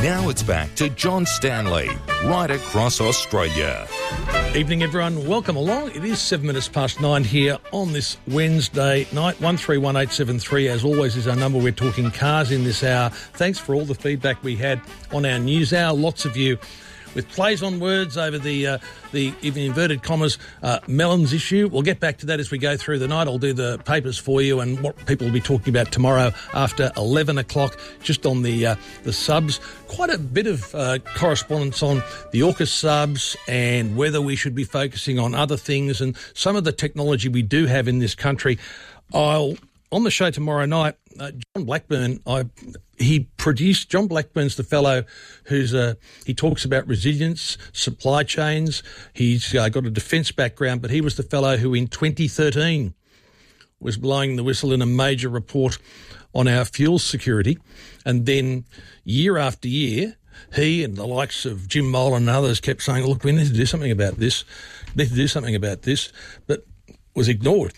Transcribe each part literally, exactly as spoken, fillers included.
Now it's back to John Stanley, right across Australia. Evening, everyone. Welcome along. It is seven minutes past nine here on this Wednesday night. one three one eight seven three, as always, is our number. We're talking cars in this hour. Thanks for all the feedback we had on our news hour. Lots of you with plays on words over the, uh, the even inverted commas, uh, melons issue. We'll get back to that as we go through the night. I'll do the papers for you and what people will be talking about tomorrow after eleven o'clock, just on the uh, the subs. Quite a bit of uh, correspondence on the AUKUS subs and whether we should be focusing on other things and some of the technology we do have in this country. I'll on the show tomorrow night, uh, John Blackburn, I he produced, John Blackburn's the fellow who's, uh, he talks about resilience, supply chains. He's uh, got a defence background, but he was the fellow who in twenty thirteen was blowing the whistle in a major report on our fuel security. And then year after year, he and the likes of Jim Molan and others kept saying, look, we need to do something about this, we need to do something about this, but was ignored.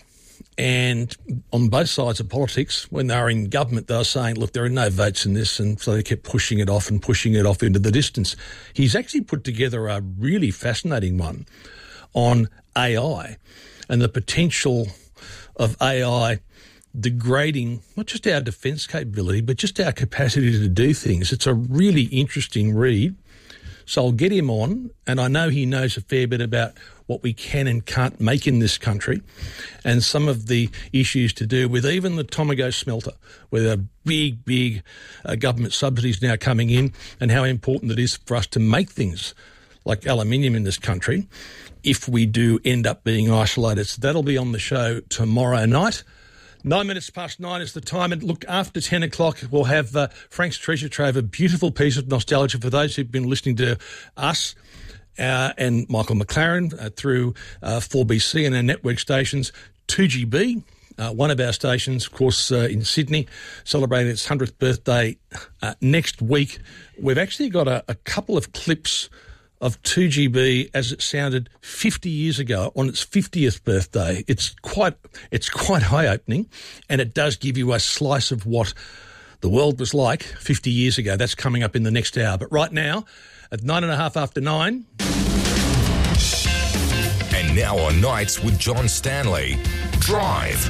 And on both sides of politics, when they were in government, they were saying, look, there are no votes in this, and so they kept pushing it off and pushing it off into the distance. He's actually put together a really fascinating one on A I and the potential of A I degrading not just our defence capability, but just our capacity to do things. It's a really interesting read. So I'll get him on, and I know he knows a fair bit about what we can and can't make in this country and some of the issues to do with even the Tomago smelter, where there are big, big uh, government subsidies now coming in, and how important it is for us to make things like aluminium in this country if we do end up being isolated. So that'll be on the show tomorrow night. Nine minutes past nine is the time. And look, after ten o'clock, we'll have uh, Frank's Treasure Trove, a beautiful piece of nostalgia for those who've been listening to us uh, and Michael McLaren uh, through uh, four B C and our network stations. two G B, uh, one of our stations, of course, uh, in Sydney, celebrating its hundredth birthday uh, next week. We've actually got a, a couple of clips of two G B as it sounded fifty years ago on its fiftieth birthday. It's quite it's quite eye-opening, and it does give you a slice of what the world was like fifty years ago. That's coming up in the next hour. But right now, at nine and a half after nine... And now on Nights with John Stanley, Drive.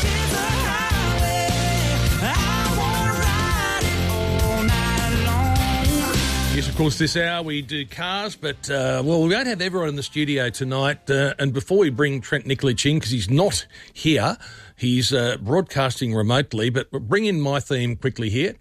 Yes, of course, this hour we do cars, but, uh, well, we won't have everyone in the studio tonight. Uh, and before we bring Trent Nikolic in, because he's not here, he's uh, broadcasting remotely, but bring in my theme quickly here.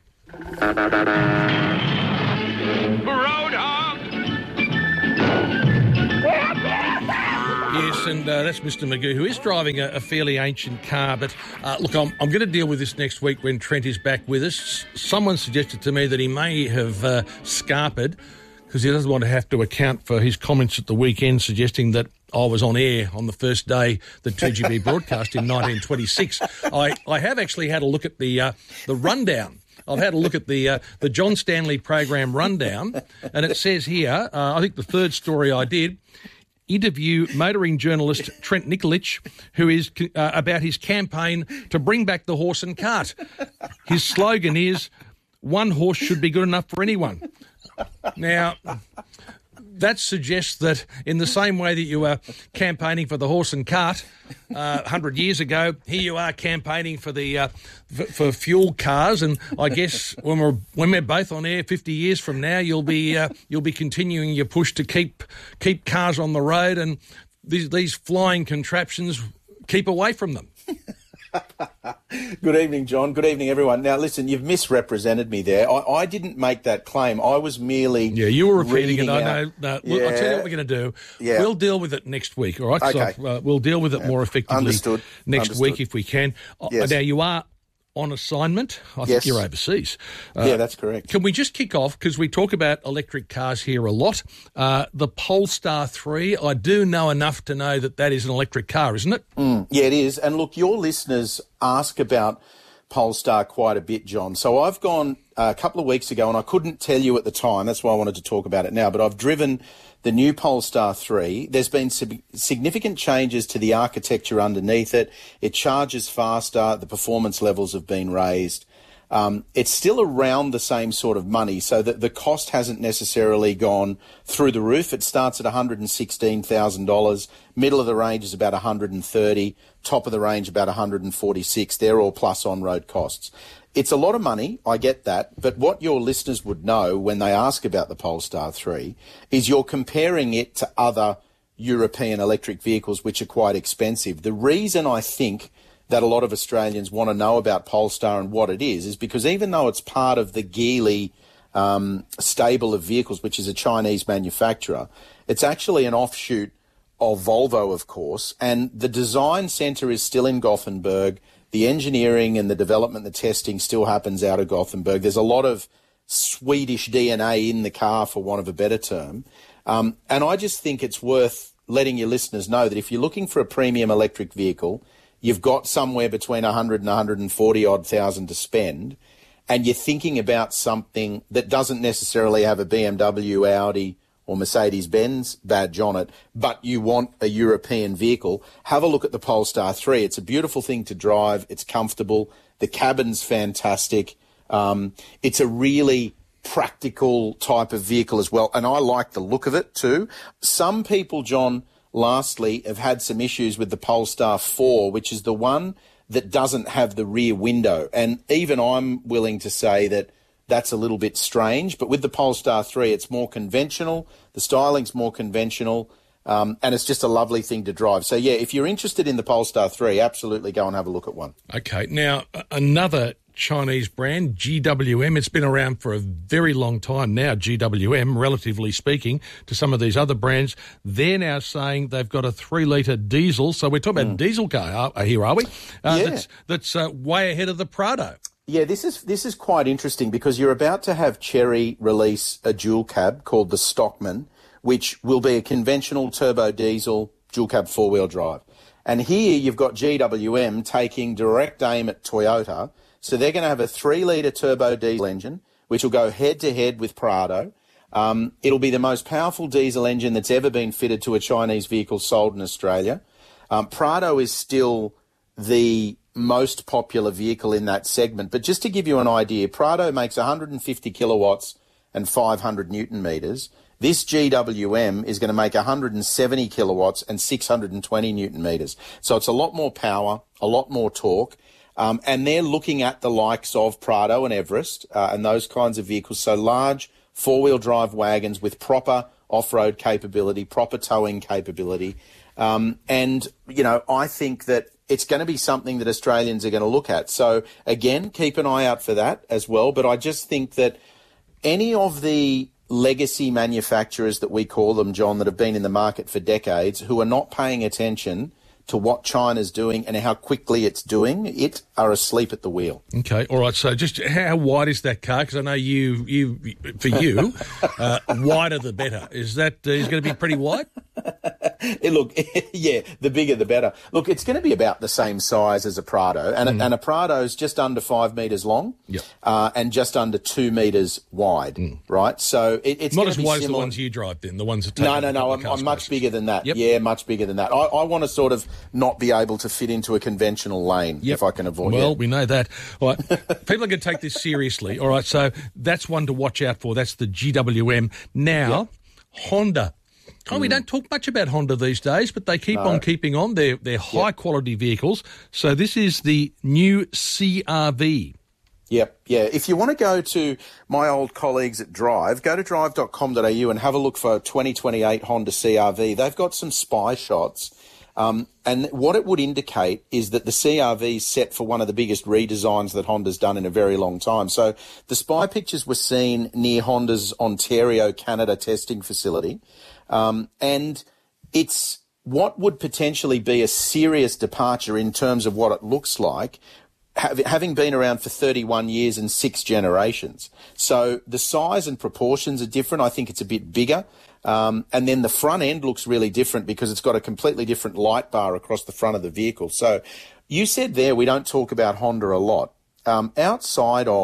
Yes, and uh, that's Mister Magoo, who is driving a, a fairly ancient car. But uh, look, I'm, I'm going to deal with this next week when Trent is back with us. Someone suggested to me that he may have uh, scarpered because he doesn't want to have to account for his comments at the weekend suggesting that I was on air on the first day that two G B broadcast in nineteen twenty-six. I, I have actually had a look at the uh, the rundown. I've had a look at the uh, the John Stanley program rundown, and it says here, uh, I think the third story I did, interview motoring journalist Trent Nikolic, who is uh, about his campaign to bring back the horse and cart. His slogan is, one horse should be good enough for anyone. Now, that suggests that in the same way that you were campaigning for the horse and cart uh, one hundred years ago, here you are campaigning for the uh, for, for fuel cars. And I guess when we're when we're both on air fifty years from now, you'll be uh, you'll be continuing your push to keep keep cars on the road, and these these flying contraptions, keep away from them. Good evening, John. Good evening, everyone. Now, listen, you've misrepresented me there. I, I didn't make that claim. I was merely Yeah, you were repeating it. I out. know. No, yeah. I'll tell you what we're going to do. Yeah. We'll deal with it next week, all right? Okay. So, uh, we'll deal with it yeah. more effectively Understood. next Understood. week if we can. Yes. Now, you are on assignment. I yes. think you're overseas. Uh, yeah, that's correct. Can we just kick off, because we talk about electric cars here a lot. Uh, the Polestar three, I do know enough to know that that is an electric car, isn't it? Mm, yeah, it is. And look, your listeners ask about Polestar quite a bit, John. So I've gone uh, a couple of weeks ago, and I couldn't tell you at the time. That's why I wanted to talk about it now. But I've driven the new Polestar three. There's been sub- significant changes to the architecture underneath it. It charges faster. The performance levels have been raised. Um, it's still around the same sort of money, so that the cost hasn't necessarily gone through the roof. It starts at one hundred sixteen thousand dollars, middle of the range is about one hundred thirty thousand dollars, top of the range about one hundred forty-six thousand dollars. They're all plus on-road costs. It's a lot of money, I get that, but what your listeners would know when they ask about the Polestar three is you're comparing it to other European electric vehicles, which are quite expensive. The reason I think that a lot of Australians want to know about Polestar and what it is, is because even though it's part of the Geely um, stable of vehicles, which is a Chinese manufacturer, it's actually an offshoot of Volvo, of course, and the design centre is still in Gothenburg. The engineering and the development, the testing still happens out of Gothenburg. There's a lot of Swedish D N A in the car, for want of a better term. Um, and I just think it's worth letting your listeners know that if you're looking for a premium electric vehicle, you've got somewhere between one hundred and one hundred forty odd thousand to spend, and you're thinking about something that doesn't necessarily have a B M W, Audi or Mercedes-Benz badge on it, but you want a European vehicle, have a look at the Polestar three. It's a beautiful thing to drive. It's comfortable. The cabin's fantastic. Um, it's a really practical type of vehicle as well, and I like the look of it too. Some people, John, lastly, have had some issues with the Polestar four, which is the one that doesn't have the rear window, and even I'm willing to say that that's a little bit strange, but with the Polestar three, it's more conventional, the styling's more conventional, um, and it's just a lovely thing to drive. So, yeah, if you're interested in the Polestar three, absolutely go and have a look at one. Okay, now, another Chinese brand, G W M, it's been around for a very long time now, G W M, relatively speaking, to some of these other brands. They're now saying they've got a three-litre diesel, so we're talking about mm. a diesel car uh, here, are we? Uh, yeah. That's, that's uh, way ahead of the Prado. Yeah, this is this is quite interesting because you're about to have Chery release a dual cab called the Stockman, which will be a conventional turbo diesel dual cab four-wheel drive. And here you've got G W M taking direct aim at Toyota. So they're going to have a three-litre turbo diesel engine, which will go head-to-head with Prado. Um, it'll be the most powerful diesel engine that's ever been fitted to a Chinese vehicle sold in Australia. Um, Prado is still the most popular vehicle in that segment. But just to give you an idea, Prado makes one hundred fifty kilowatts and five hundred newton meters. This G W M is going to make one hundred seventy kilowatts and six hundred twenty newton meters. So it's a lot more power, a lot more torque. Um, and they're looking at the likes of Prado and Everest uh, and those kinds of vehicles. So large four-wheel drive wagons with proper off-road capability, proper towing capability. Um, and, you know, I think that it's going to be something that Australians are going to look at. So, again, keep an eye out for that as well. But I just think that any of the legacy manufacturers that we call them, John, that have been in the market for decades, who are not paying attention to what China's doing and how quickly it's doing it, are asleep at the wheel. Okay, all right. So just how wide is that car? Because I know you, you, for you, uh, wider the better. Is that uh, is going to be pretty wide? Look, yeah, the bigger the better. Look, it's going to be about the same size as a Prado, and, mm. a, and a Prado's just under five metres long, yep. uh, and just under two metres wide, mm. right? So it, it's not as be wide similar. as the ones you drive, then the ones that take no, no, no. I'm, I'm much bigger than that. Yep. Yeah, much bigger than that. I, I want to sort of not be able to fit into a conventional lane yep. if I can avoid it. Well, we know that. All right. People are going to take this seriously. All right, so that's one to watch out for. That's the G W M. Now, yep. Honda. Oh, mm. we don't talk much about Honda these days, but they keep no. on keeping on. They're, they're high-quality yep. vehicles. So this is the new C R V. Yep, yeah. If you want to go to my old colleagues at Drive, go to drive dot com dot a u and have a look for twenty twenty-eight Honda C R V. They've got some spy shots. Um, and what it would indicate is that the C R V is set for one of the biggest redesigns that Honda's done in a very long time. So the spy pictures were seen near Honda's Ontario, Canada testing facility. Um, and it's what would potentially be a serious departure in terms of what it looks like, having been around for thirty-one years and six generations. So the size and proportions are different. I think it's a bit bigger. Um, and then the front end looks really different because it's got a completely different light bar across the front of the vehicle. So you said there we don't talk about Honda a lot. Um, outside of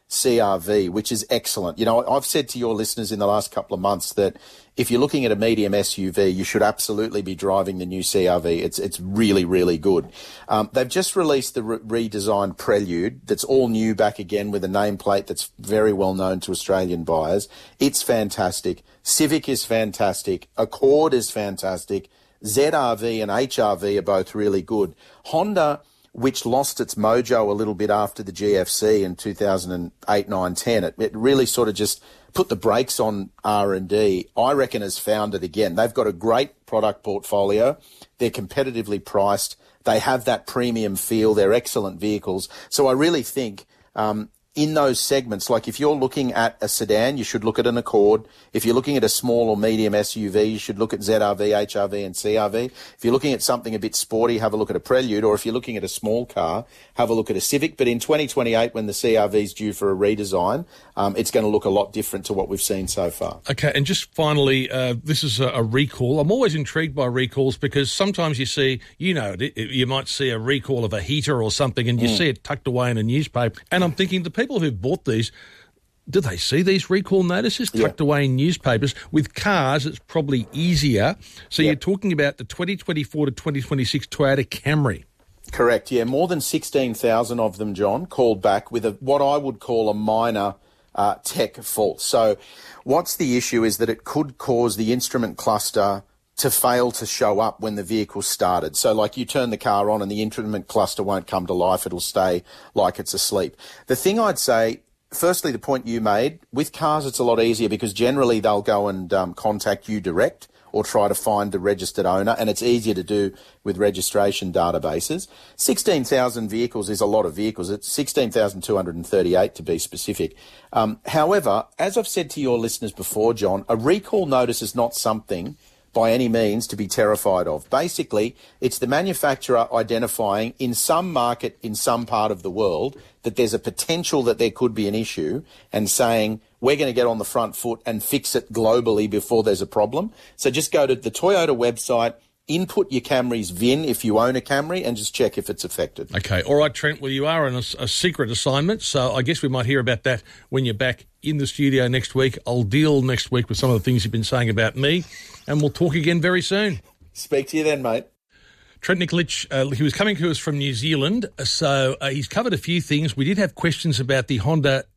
C R V, which is excellent. You know, I've said to your listeners in the last couple of months that if you're looking at a medium S U V, you should absolutely be driving the new C R V. It's it's really, really good. Um, they've just released the re- redesigned Prelude that's all new back again with a nameplate that's very well known to Australian buyers. It's fantastic. Civic is fantastic. Accord is fantastic. Z R V and H R V are both really good. Honda, which lost its mojo a little bit after the G F C in two thousand eight, nine, ten. It, it really sort of just put the brakes on R and D, I reckon has found it again. They've got a great product portfolio. They're competitively priced. They have that premium feel. They're excellent vehicles. So I really think um, in those segments, like if you're looking at a sedan, you should look at an Accord. If you're looking at a small or medium S U V, you should look at Z R V, H R V and C R V. If you're looking at something a bit sporty, have a look at a Prelude. Or if you're looking at a small car, have a look at a Civic. But in twenty twenty-eight, when the C R V is due for a redesign, um, it's going to look a lot different to what we've seen so far. Okay, and just finally, uh, this is a, a recall. I'm always intrigued by recalls because sometimes you see, you know, it, it, you might see a recall of a heater or something and you mm. see it tucked away in a newspaper. And I'm thinking the people who've bought these, do they see these recall notices tucked yeah. away in newspapers? With cars, it's probably easier. So yeah. you're talking about the twenty twenty-four to twenty twenty-six Toyota Camry. Correct, yeah. More than sixteen thousand of them, John, called back with a, what I would call a minor uh, tech fault. So what's the issue is that it could cause the instrument cluster to fail to show up when the vehicle started. So like you turn the car on and the instrument cluster won't come to life. It'll stay like it's asleep. The thing I'd say, firstly, the point you made, with cars it's a lot easier because generally they'll go and um, contact you direct or try to find the registered owner, and it's easier to do with registration databases. sixteen thousand vehicles is a lot of vehicles. It's sixteen thousand two hundred thirty-eight to be specific. Um, however, as I've said to your listeners before, John, a recall notice is not something by any means to be terrified of. Basically, it's the manufacturer identifying in some market in some part of the world that there's a potential that there could be an issue and saying, we're going to get on the front foot and fix it globally before there's a problem. So just go to the Toyota website, input your Camry's V I N if you own a Camry, and just check if it's affected. Okay. All right, Trent. Well, you are on a, a secret assignment, so I guess we might hear about that when you're back in the studio next week. I'll deal next week with some of the things you've been saying about me, and we'll talk again very soon. Speak to you then, mate. Trent Nikolic, uh, he was coming to us from New Zealand, so uh, he's covered a few things. We did have questions about the Honda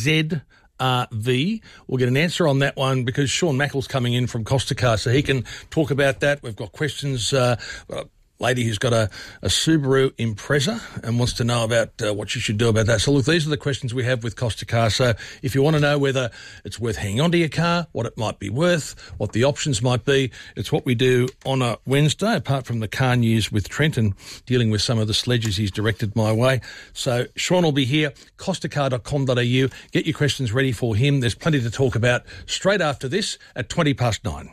Z R V. We'll get an answer on that one because Sean Mackle's coming in from Costa Car, so he can talk about that. We've got questions. Uh, uh, lady who's got a, a Subaru Impreza and wants to know about uh, what she should do about that. So, look, these are the questions we have with Costa Car. So if you want to know whether it's worth hanging on to your car, what it might be worth, what the options might be, it's what we do on a Wednesday, apart from the car news with Trent and dealing with some of the sledges he's directed my way. So Sean will be here, costa car dot com dot a u. Get your questions ready for him. There's plenty to talk about straight after this at twenty past nine.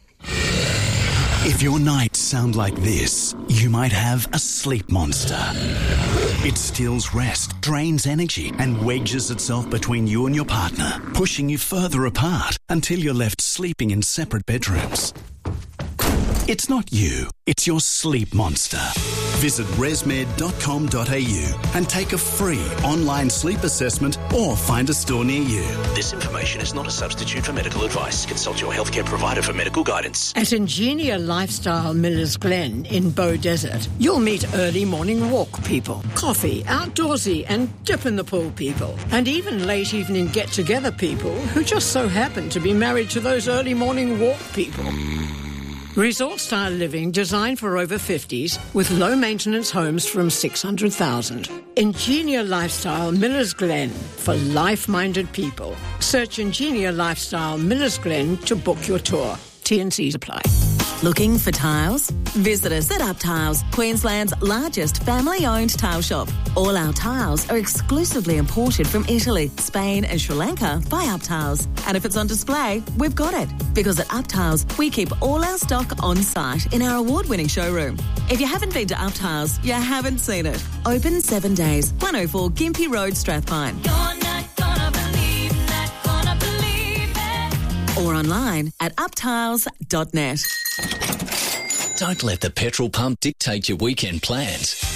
If your nights sound like this, you might have a sleep monster. It steals rest, drains energy, and wedges itself between you and your partner, pushing you further apart until you're left sleeping in separate bedrooms. It's not you, it's your sleep monster. Visit resmed dot com dot a u and take a free online sleep assessment or find a store near you. This information is not a substitute for medical advice. Consult your healthcare provider for medical guidance. At Ingenia Lifestyle Millers Glen in Bow Desert, you'll meet early morning walk people, coffee, outdoorsy and dip in the pool people, and even late evening get-together people who just so happen to be married to those early morning walk people. Resort-style living designed for over fifties with low-maintenance homes from six hundred thousand dollars. Ingenia Lifestyle Millers Glen for life-minded people. Search Ingenia Lifestyle Millers Glen to book your tour. T and C's apply. Looking for tiles? Visit us at Up Tiles, Queensland's largest family-owned tile shop. All our tiles are exclusively imported from Italy, Spain and Sri Lanka by Up Tiles. And if it's on display, we've got it. Because at Up Tiles, we keep all our stock on site in our award-winning showroom. If you haven't been to Up Tiles, you haven't seen it. Open seven days, one oh four Gympie Road, Strathpine. You're not gonna believe, not gonna believe it. Or online at up tiles dot net. Don't let the petrol pump dictate your weekend plans.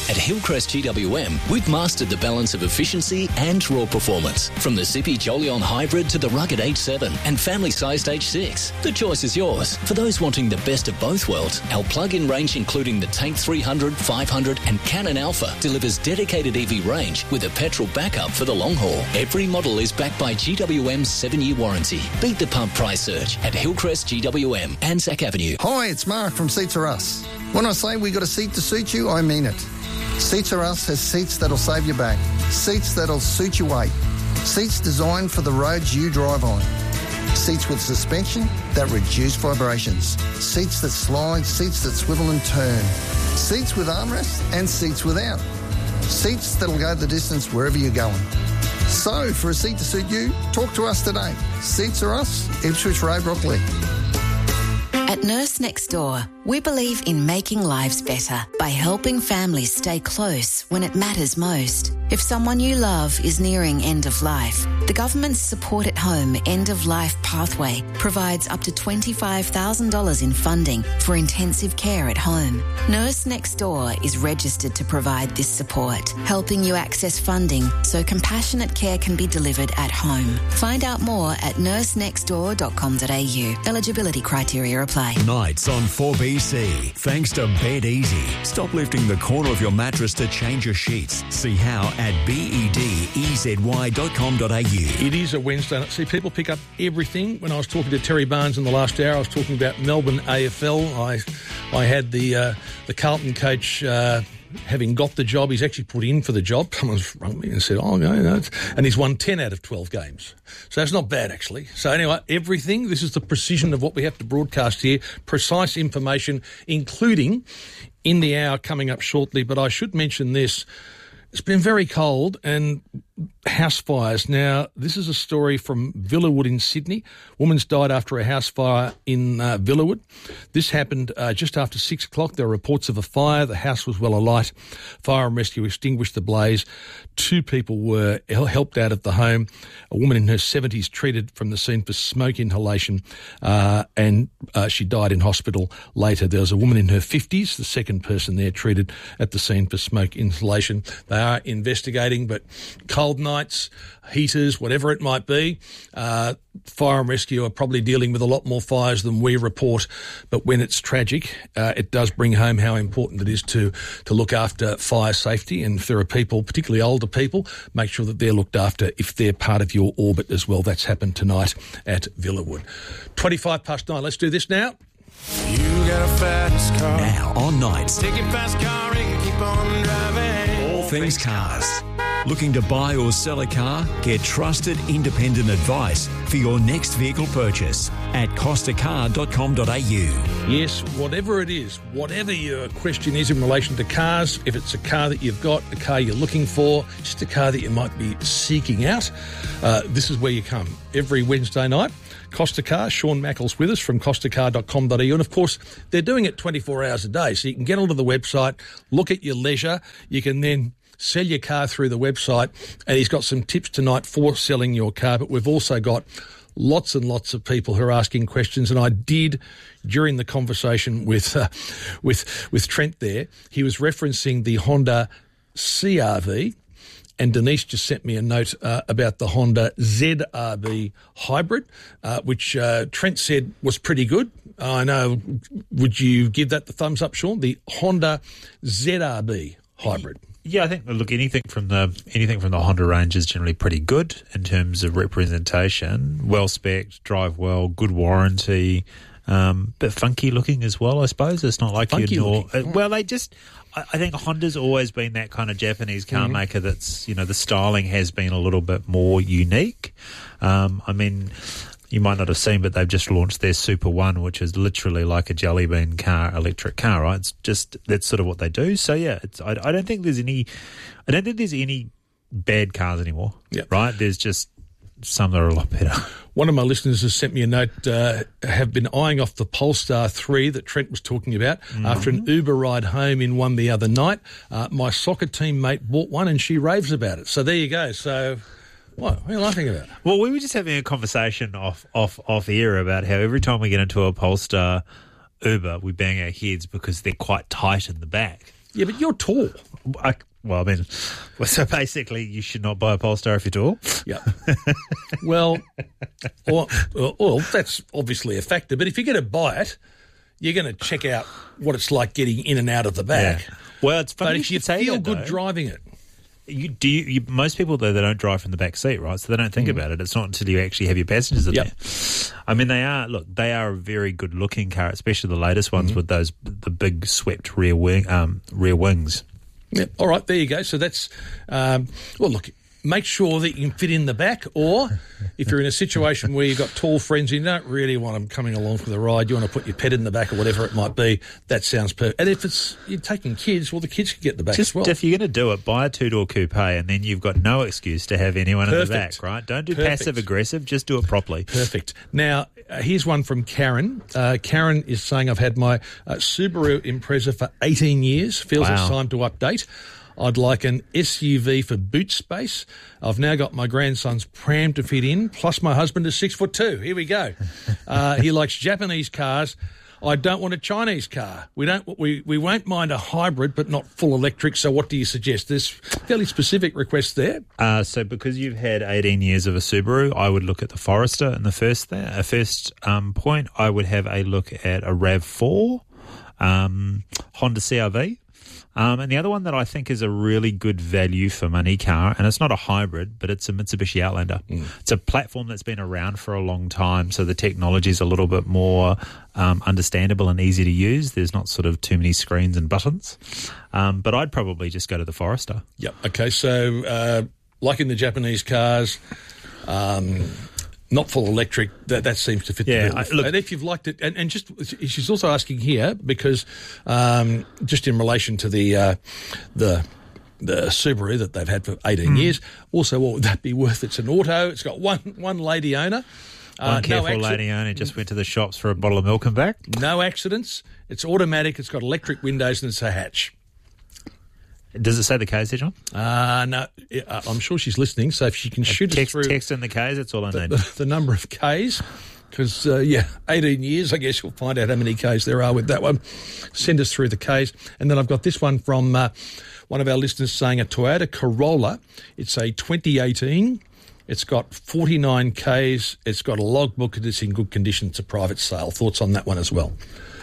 At Hillcrest G W M, we've mastered the balance of efficiency and raw performance. From the zippy Jolion Hybrid to the rugged H seven and family-sized H six. The choice is yours. For those wanting the best of both worlds, our plug-in range including the Tank three hundred, five hundred and Cannon Alpha delivers dedicated E V range with a petrol backup for the long haul. Every model is backed by G W M's seven-year warranty. Beat the pump price surge at Hillcrest G W M, Anzac Avenue. Hi, it's Mark from Seats Are Us. When I say we got a seat to suit you, I mean it. Seats Are Us has seats that'll save your back, seats that'll suit your weight, seats designed for the roads you drive on, seats with suspension that reduce vibrations, seats that slide, seats that swivel and turn, seats with armrests and seats without, seats that'll go the distance wherever you're going. So, for a seat to suit you, talk to us today. Seats Are Us, Ipswich Road, Brockley. At Nurse Next Door, we believe in making lives better by helping families stay close when it matters most. If someone you love is nearing end of life, the government's Support at Home End of Life Pathway provides up to twenty-five thousand dollars in funding for intensive care at home. Nurse Next Door is registered to provide this support, helping you access funding so compassionate care can be delivered at home. Find out more at nurse next door dot com dot a u. Eligibility criteria apply. Nights on four B C. Thanks to Bed Easy. Stop lifting the corner of your mattress to change your sheets. See how at bed-ezy dot com dot a u. It is a Wednesday night. See, people pick up everything. When I was talking to Terry Barnes in the last hour, I was talking about Melbourne A F L. I I had the uh, the Carlton coach uh, having got the job. He's actually put in for the job. Someone's rung me and said, oh, no, no. And he's won ten out of twelve games. So that's not bad, actually. So anyway, everything, this is the precision of what we have to broadcast here, precise information, including in the hour coming up shortly. But I should mention this. It's been very cold and house fires. Now, this is a story from Villawood in Sydney. Woman's died after a house fire in uh, Villawood. This happened uh, just after six o'clock. There were reports of a fire. The house was well alight. Fire and rescue extinguished the blaze. Two people were helped out of the home. A woman in her seventies treated from the scene for smoke inhalation, uh, and uh, she died in hospital later. There was a woman in her fifties, the second person there, treated at the scene for smoke inhalation. They are investigating, but cold nights, heaters, whatever it might be, uh, fire and rescue are probably dealing with a lot more fires than we report. But when it's tragic, uh, it does bring home how important it is to, to look after fire safety. And if there are people, particularly older people, make sure that they're looked after if they're part of your orbit as well. That's happened tonight at Villawood. twenty-five past nine. Let's do this now. You got a fast car. Now on Nights. Take your fast car and keep on driving. All things cars. Looking to buy or sell a car? Get trusted independent advice for your next vehicle purchase at costa car dot com dot a u. Yes, whatever it is, whatever your question is in relation to cars, if it's a car that you've got, a car you're looking for, just a car that you might be seeking out, uh, this is where you come. Every Wednesday night, Costa Car, Sean Mackles with us from costa car dot com dot a u. And, of course, they're doing it twenty-four hours a day, so you can get onto the website, look at your leisure. You can then sell your car through the website, and he's got some tips tonight for selling your car. But we've also got lots and lots of people who are asking questions, and I did, during the conversation with uh, with with Trent there, he was referencing the Honda C R V, and Denise just sent me a note uh, about the Honda Z R V hybrid, uh, which uh, Trent said was pretty good. I know. Would you give that the thumbs up, Sean? The Honda Z R V hybrid. Yeah, I think, look, anything from the anything from the Honda range is generally pretty good in terms of representation. Well spec'd, drive well, good warranty, um, bit funky looking as well, I suppose. It's not like funky you know. looking. Well, they just, I, I think Honda's always been that kind of Japanese car mm-hmm. maker that's, you know, the styling has been a little bit more unique. Um, I mean, you might not have seen, but they've just launched their Super One, which is literally like a jelly bean car, electric car, right? It's just, that's sort of what they do. So yeah, it's, I, I don't think there's any, I don't think there's any bad cars anymore, yep. right? There's just some that are a lot better. One of my listeners has sent me a note, uh, have been eyeing off the Polestar three that Trent was talking about mm-hmm. after an Uber ride home in one the other night. Uh, my soccer team mate bought one and she raves about it. So there you go. So... What? What are you laughing about? Well, we were just having a conversation off off off air about how every time we get into a Polestar Uber, we bang our heads because they're quite tight in the back. Yeah, but you're tall. I, well, I mean, well, so basically you should not buy a Polestar if you're tall. Yeah. well, or, or, or that's obviously a factor. But if you're going to buy it, you're going to check out what it's like getting in and out of the back. Yeah. Well, it's funny but you if you should say feel that, good though. driving it. You do. You, you, most people though they don't drive from the back seat, right? So they don't think Mm. about it. It's not until you actually have your passengers in Yep. there. I mean, they are. Look, they are a very good looking car, especially the latest ones Mm-hmm. with those the big swept rear wing, um, rear wings. Yeah. All right, there you go. So that's, um, well, look, make sure that you can fit in the back, or if you're in a situation where you've got tall friends and you don't really want them coming along for the ride, you want to put your pet in the back or whatever it might be, that sounds perfect. And if it's you're taking kids, well, the kids can get the back Just as well. if you're going to do it, buy a two-door coupe, and then you've got no excuse to have anyone in the Perfect. back, right? Don't do Perfect. passive-aggressive, just do it properly. Perfect. Now, uh, here's one from Karen. Uh, Karen is saying, I've had my uh, Subaru Impreza for eighteen years. Feels Wow. it's time to update. I'd like an S U V for boot space. I've now got my grandson's pram to fit in, plus my husband is six foot two. Here we go. Uh, he likes Japanese cars. I don't want a Chinese car. We don't. We, we won't mind a hybrid, but not full electric. So what do you suggest? There's fairly specific requests there. Uh, so because you've had eighteen years of a Subaru, I would look at the Forester in the first there. A first um, point, I would have a look at a RAV four, um, Honda C R V. Um, and the other one that I think is a really good value for money car, and it's not a hybrid, but it's a Mitsubishi Outlander. Mm. It's a platform that's been around for a long time, so the technology is a little bit more um, understandable and easy to use. There's not sort of too many screens and buttons. Um, but I'd probably just go to the Forester. Yep. Okay, so uh, like in the Japanese cars, um, not full electric, that, that seems to fit Yeah, the bill. I- look- and if you've liked it, and, and just she's also asking here because um, just in relation to the uh, the the Subaru that they've had for eighteen Hmm. years, also what would that be worth? It's an auto. It's got one one lady owner. One Uh, no careful acci- lady owner just went to the shops for a bottle of milk and back. No accidents. It's automatic. It's got electric windows and it's a hatch. Does it say the K's there, John? Uh, no, uh, I'm sure she's listening, so if she can shoot us Text, through text in the K's, that's all I the, need. the, the number of Ks, because, uh, yeah, eighteen years, I guess you'll find out how many Ks there are with that one. Send us through the Ks. And then I've got this one from uh, one of our listeners saying a Toyota Corolla. It's a twenty eighteen. It's got forty-nine Ks. It's got a logbook and it's in good condition. It's a private sale. Thoughts on that one as well?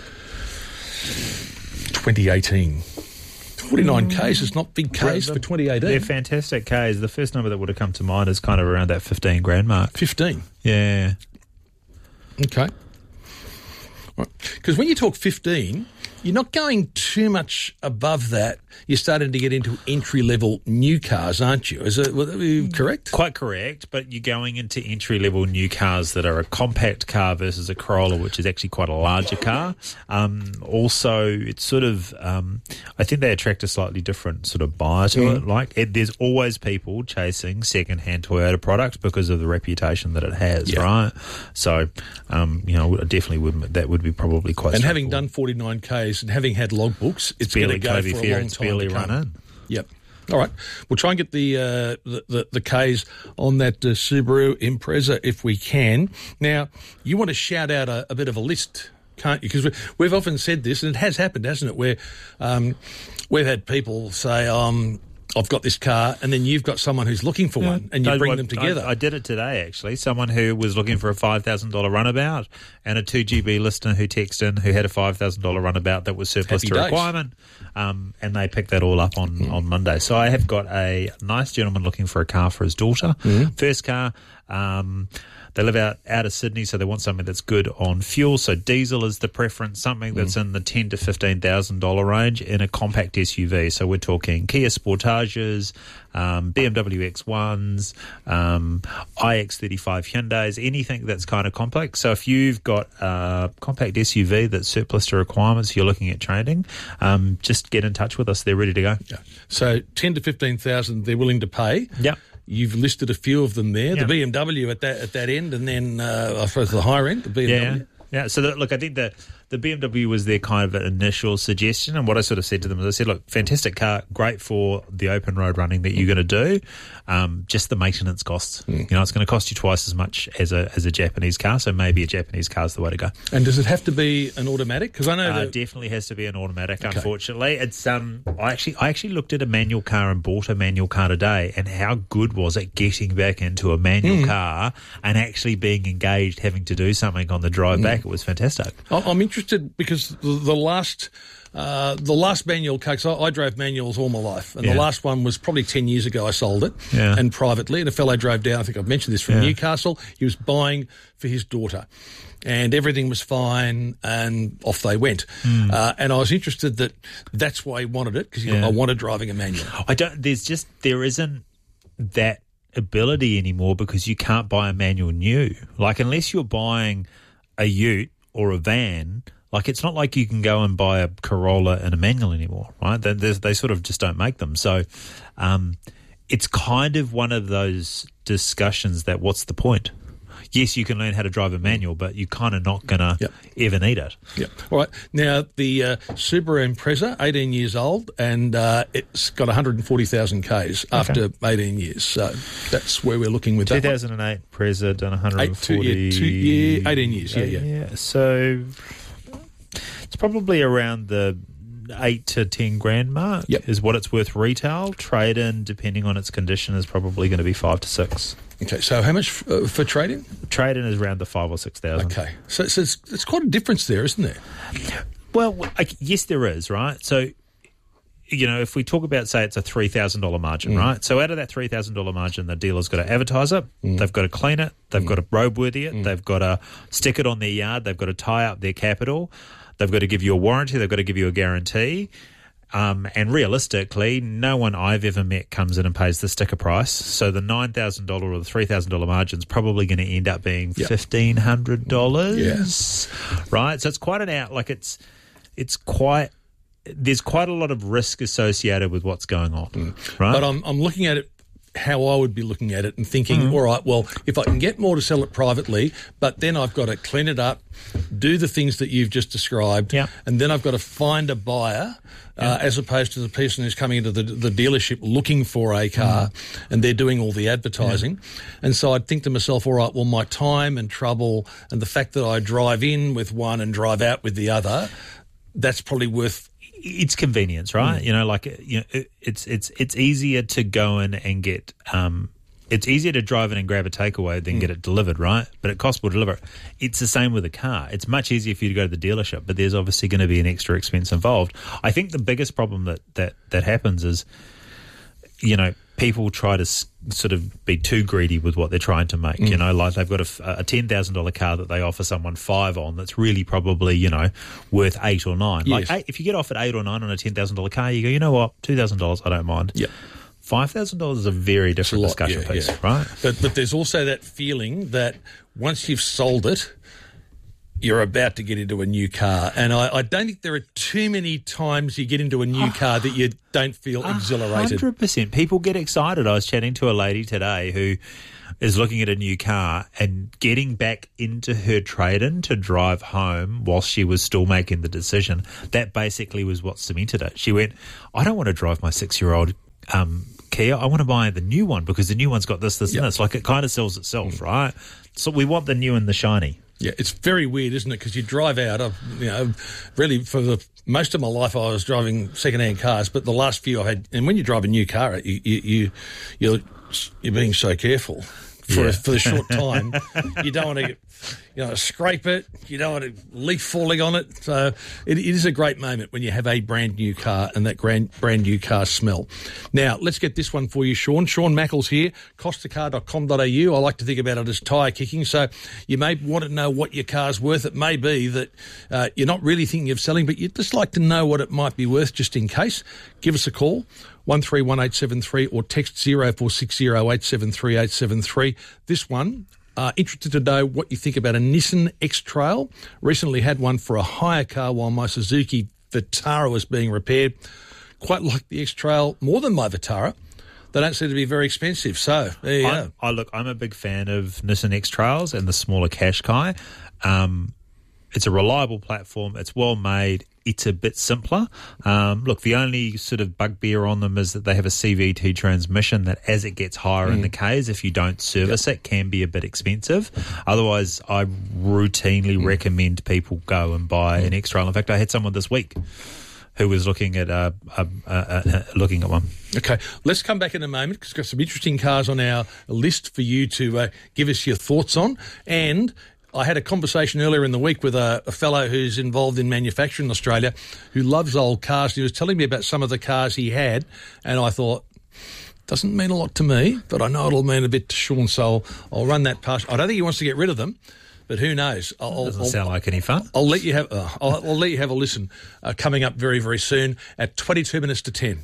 twenty eighteen. forty-nine Ks is not big Ks for twenty eighteen. They're fantastic Ks. The first number that would have come to mind is kind of around that fifteen grand mark. fifteen? Yeah. Okay. Because when you talk fifteen, you're not going too much above that. You're starting to get into entry-level new cars, aren't you? Is it would that be correct? Quite correct, but you're going into entry-level new cars that are a compact car versus a Corolla, which is actually quite a larger car. Um, also, it's sort of, um, I think they attract a slightly different sort of buyer to Mm. it. Like, it, there's always people chasing second-hand Toyota products because of the reputation that it has, Yeah. right? So, um, you know, I definitely would, that would be probably quite And having straightforward. done forty-nine Ks and having had logbooks, it's going barely to go Covey for a Fair, long it's time barely to run come. in. Yep. All right. We'll try and get the uh, the, the, the Ks on that uh, Subaru Impreza if we can. Now, you want to shout out a, a bit of a list, can't you? Because we, we've often said this, and it has happened, hasn't it, where um, we've had people say, um, I've got this car, and then you've got someone who's looking for one, and you I- bring I- them together. I, I did it today, actually. Someone who was looking for a five thousand dollars runabout and a two G B listener who texted in who had a five thousand dollars runabout that was surplus Happy to days. requirement, um, and they picked that all up on, Mm. on Monday. So I have got a nice gentleman looking for a car for his daughter. Mm. First car, um, they live out, out of Sydney, so they want something that's good on fuel. So diesel is the preference, something that's in the ten to fifteen thousand dollar range in a compact S U V. So we're talking Kia Sportages, um, B M W X ones, um, i X thirty-five Hyundais, anything that's kind of compact. So if you've got a compact S U V that's surplus to requirements, you're looking at trading, um, just get in touch with us. They're ready to go. Yeah. So ten to fifteen thousand, they're willing to pay. Yep. You've listed a few of them there. Yeah. The B M W at that at that end, and then uh, I suppose the higher end, the B M W. Yeah, yeah. So that, look, I think the the B M W was their kind of initial suggestion, and what I sort of said to them is I said, look, fantastic car, great for the open road running that you're going to do, um, just the maintenance costs. Mm. You know, it's going to cost you twice as much as a as a Japanese car, so maybe a Japanese car is the way to go. And does it have to be an automatic? Because I know uh, that... it definitely has to be an automatic. Okay. Unfortunately, it's um. I actually I actually looked at a manual car and bought a manual car today, and how good was it getting back into a manual mm. car and actually being engaged, having to do something on the drive mm. back? It was fantastic. I'm interested because the, the last uh, the last manual car, cause I, I drove manuals all my life, and yeah. the last one was probably ten years ago. I sold it yeah. and privately, and a fellow drove down. I think I've mentioned this from yeah. Newcastle. He was buying for his daughter, and everything was fine, and off they went. Mm. Uh, and I was interested that that's why he wanted it, because yeah. I wanted driving a manual. I don't. There's just there isn't that ability anymore because you can't buy a manual new. Like unless you're buying a ute or a van, like it's not like you can go and buy a Corolla and a manual anymore, right? They, they sort of just don't make them. So um, it's kind of one of those discussions that what's the point? Yes, you can learn how to drive a manual, but you're kind of not going to yep. ever need it. Yep. All right. Now, the uh, Subaru Impreza, eighteen years old, and uh, it's got one hundred forty thousand Ks after okay. eighteen years. So that's where we're looking with that two thousand eight Impreza done one hundred forty. Eight, two, yeah, two, yeah, eighteen years. Yeah, yeah. yeah. So it's probably around the eight to ten grand mark yep. is what it's worth retail. Trade-in, depending on its condition, is probably going to be five to six. Okay, so how much f- uh, for trade-in? Trade-in is around the five or six thousand. Okay, so, so it's, it's quite a difference there, isn't there? Well, I, yes, there is, right? So, you know, if we talk about, say, it's a three thousand dollars margin, mm. right? So out of that three thousand dollars margin, the dealer's got to advertise it, mm. they've got to clean it, they've mm. got to roadworthy it, mm. they've got to stick it on their yard, they've got to tie up their capital, they've got to give you a warranty, they've got to give you a guarantee. Um, and realistically, no one I've ever met comes in and pays the sticker price. So the nine thousand dollars or the three thousand dollars margin is probably going to end up being yep. fifteen hundred dollars. Yeah. Right? So it's quite an out, like it's, it's quite, there's quite a lot of risk associated with what's going on. Mm. Right? But I'm, I'm looking at it how I would be looking at it and thinking, mm. all right, well, if I can get more to sell it privately, but then I've got to clean it up, do the things that you've just described, yeah. and then I've got to find a buyer uh, as opposed to the person who's coming into the, the dealership looking for a car mm. and they're doing all the advertising. Yeah. And so I'd think to myself, all right, well, my time and trouble and the fact that I drive in with one and drive out with the other, that's probably worth... It's convenience, right? Mm. You know, like you know, it, it's it's it's easier to go in and get. Um, it's easier to drive in and grab a takeaway than mm. get it delivered, right? But it costs more to deliver it. It's the same with a car. It's much easier for you to go to the dealership, but there's obviously going to be an extra expense involved. I think the biggest problem that that that happens is, you know, people try to s- sort of be too greedy with what they're trying to make. Mm. You know, like they've got a, a ten thousand dollars car that they offer someone five on that's really probably, you know, worth eight or nine. Yes. Like eight, if you get offered eight or nine on a ten thousand dollars car, you go, you know what, two thousand dollars, I don't mind. Yep. five thousand dollars is a very different a lot, discussion yeah, piece, yeah. right? But, but there's also that feeling that once you've sold it, you're about to get into a new car. And I, I don't think there are too many times you get into a new car that you don't feel exhilarated. one hundred percent. People get excited. I was chatting to a lady today who is looking at a new car and getting back into her trade-in to drive home while she was still making the decision. That basically was what cemented it. She went, I don't want to drive my six-year-old um, Kia. I want to buy the new one because the new one's got this, this, yep. and this. Like it kind of sells itself, mm. right? So we want the new and the shiny. Yeah, it's very weird, isn't it? Because you drive out, I've, you know, really for the most of my life I was driving second-hand cars, but the last few I had, and when you drive a new car, you, you, you you're you're being so careful for yeah. a, for the short time. You don't want to, you know, scrape it. You don't want a leaf falling on it. So it, it is a great moment when you have a brand new car and that brand brand new car smell. Now let's get this one for you, Sean. Sean Mackles here, costa car dot com dot a u. I like to think about it as tyre kicking. So you may want to know what your car's worth. It may be that uh, you're not really thinking of selling, but you'd just like to know what it might be worth just in case. Give us a call. one three one eight seven three or text zero four six zero eight seven three eight seven three. This one, uh, interested to know what you think about a Nissan X-Trail. Recently had one for a hire car while my Suzuki Vitara was being repaired. Quite like the X-Trail more than my Vitara. They don't seem to be very expensive. So there you I, go. I look, I'm a big fan of Nissan X-Trails and the smaller Qashqai. Um, it's a reliable platform. It's well made. It's a bit simpler. Um, look, the only sort of bugbear on them is that they have a C V T transmission that as it gets higher mm. in the Ks, if you don't service yep. it, can be a bit expensive. Otherwise, I routinely mm. recommend people go and buy mm. an X-Trail. In fact, I had someone this week who was looking at uh, uh, uh, uh, looking at one. Okay, let's come back in a moment because we've got some interesting cars on our list for you to uh, give us your thoughts on. And I had a conversation earlier in the week with a, a fellow who's involved in manufacturing in Australia who loves old cars. He was telling me about some of the cars he had, and I thought, doesn't mean a lot to me, but I know it'll mean a bit to Sean, so I'll, I'll run that past. I don't think he wants to get rid of them, but who knows? I'll, Doesn't I'll, sound like any fun. I'll let you have. Uh, I'll, I'll let you have a listen. Uh, coming up very, very soon at twenty-two minutes to ten.